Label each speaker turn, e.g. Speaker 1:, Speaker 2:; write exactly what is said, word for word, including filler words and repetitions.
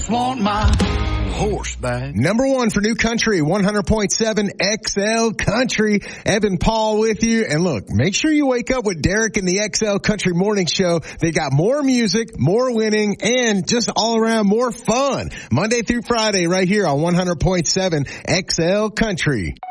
Speaker 1: Want my horse back.
Speaker 2: Number one for New Country, one hundred point seven X L Country. Evan Paul with you. And look, make sure you wake up with Derek and the X L Country Morning Show. They got more music, more winning, and just all around more fun. Monday through Friday right here on one hundred point seven X L Country.